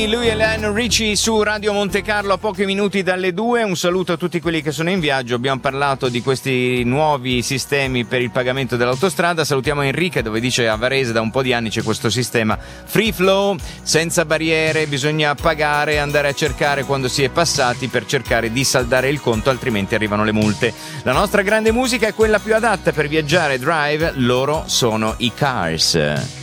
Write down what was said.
Money, lui è Lionel Richie su Radio Monte Carlo a pochi minuti dalle 2. Un saluto a tutti quelli che sono in viaggio. Abbiamo parlato di questi nuovi sistemi per il pagamento dell'autostrada. Salutiamo Enrique, dove dice a Varese da un po' di anni c'è questo sistema free flow, senza barriere, bisogna pagare e andare a cercare quando si è passati per cercare di saldare il conto, altrimenti arrivano le multe. La nostra grande musica è quella più adatta per viaggiare, drive, loro sono i Cars.